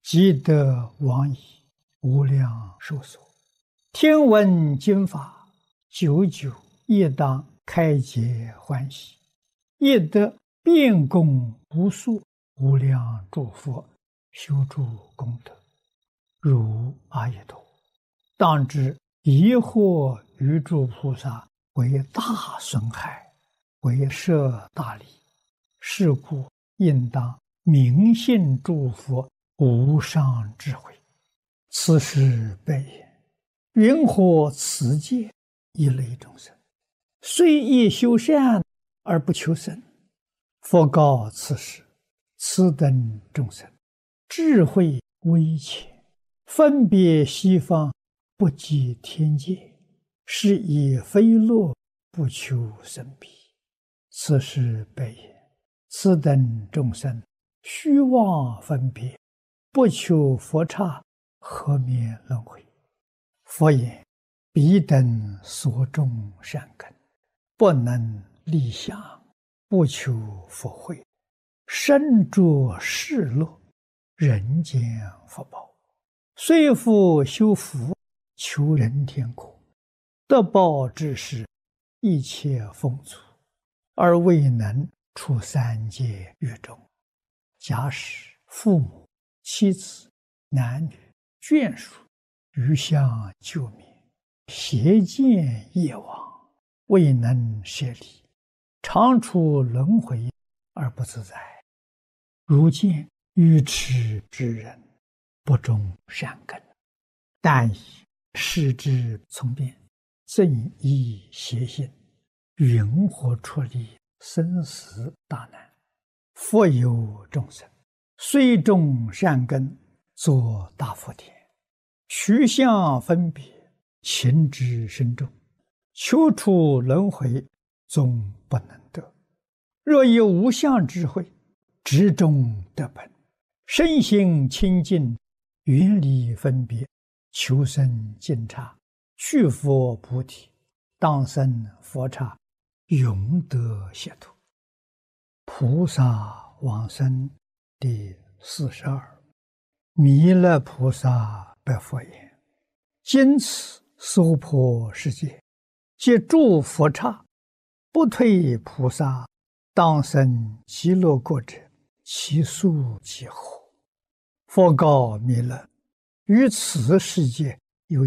积德往矣，无量寿所。听闻经法，久久亦当开解欢喜，亦得遍供无数无量诸佛修诸功德，如阿逸多。当知疑惑于诸菩萨为大损害，为摄大利，是故应当明信诸佛无上智慧。此时悲言：云何此界一类众生，虽亦修善而不求生？佛告此时：此等众生智慧微浅，分别西方，不及天界，是以非乐不求生彼。此时悲言：此等众生虚妄分别，不求佛刹，何免轮回？佛言：彼等所种善根，不能立想，不求佛慧，身着世乐，人间福报，虽复修福，求人天国，得报之时，一切丰足，而未能出三界狱中。假使父母、妻子、男女、眷属余相救灭，邪见业往，未能舍离，常处轮回而不自在。如见愚痴之人，不种善根，但以视之从变，正依邪心，云何出离生死大难？复有众生，虽种善根，作大福田，取相分别，情之深重，求出轮回，终不能得。若有无相智慧，执中得本，身心清净，远离分别，求生净刹，去佛菩提，当生佛刹，永得解脱。菩萨往生第42。弥勒菩萨白佛言：今此娑婆世界，皆诸佛刹，不退菩萨，当生极乐国者，其数几何？佛告弥勒：于此世界有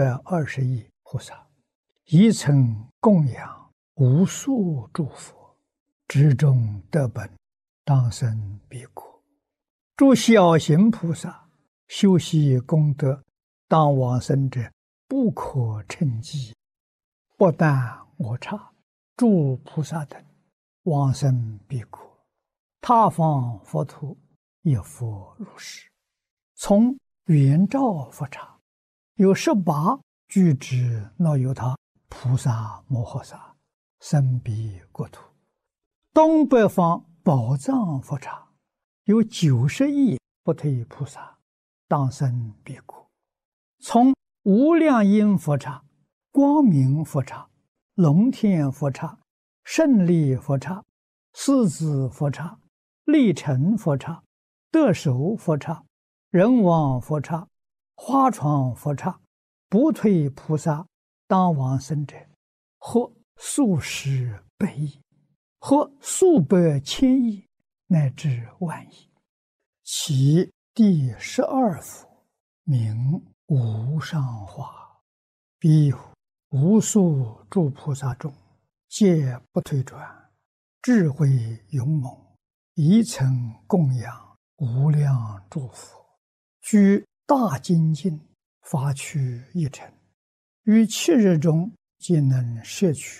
720亿菩萨，一曾供养无数诸佛，执中得本，当生彼国。诸小行菩萨修习功德，当往生者不可称计。不但我刹，诸菩萨等往生彼国，他方佛土也复如是。从圆照佛刹，有18具之那由他菩萨摩诃萨生彼国土。东北方宝藏佛刹，有90亿不退菩萨，当生彼国。从无量音佛刹、光明佛刹、龙天佛刹、胜利佛刹、狮子佛刹、力成佛刹、得手佛刹、人王佛刹、花床佛刹，不退菩萨当往生者，或数十百亿，或数百千亿，乃至万亿。其第12佛名无上化，彼有无数诸菩萨中，皆不退转，智慧勇猛，一曾供养无量诸佛，居大精进，发趣一尘，于7日中，皆能摄取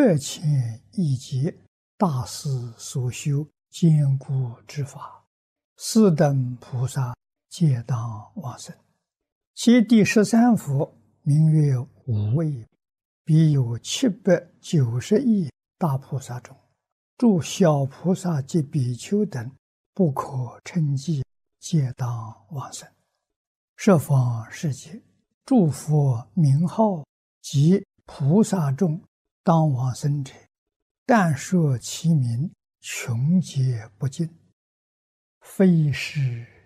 8,000亿劫大师所修坚固之法，四等菩萨皆当往生。其第13佛名曰无畏，彼有790亿大菩萨中，诸小菩萨及比丘等不可称计，皆当往生。十方世界诸佛名号及菩萨众当往生者，但说其名，穷劫不尽。非是